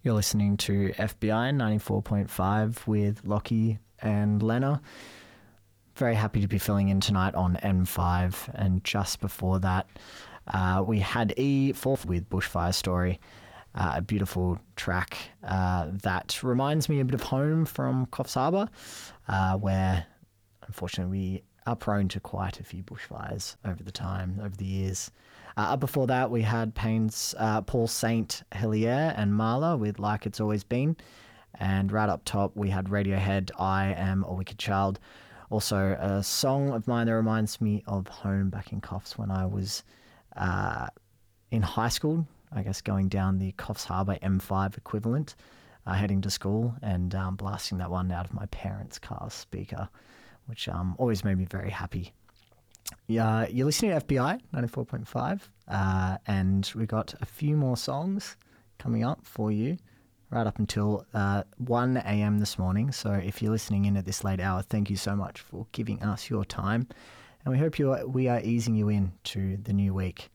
You're listening to FBI 94.5 with Lockie and Lena. Very happy to be filling in tonight on M5. And just before that, we had E4 with Bushfire Story, a beautiful track that reminds me a bit of home from Coffs Harbour, where unfortunately we are prone to quite a few bushfires over the years. Before that, we had Payne's Paul Saint Helier and Marla with Like It's Always Been. And right up top, we had Radiohead, I Am a Wicked Child. Also, a song of mine that reminds me of home back in Coffs when I was in high school, I guess going down the Coffs Harbour M5 equivalent, heading to school and blasting that one out of my parents' car speaker, which always made me very happy. Yeah, you're listening to FBI 94.5, and we got a few more songs coming up for you right up until 1 a.m. this morning. So if you're listening in at this late hour, thank you so much for giving us your time, and we hope we are easing you in to the new week.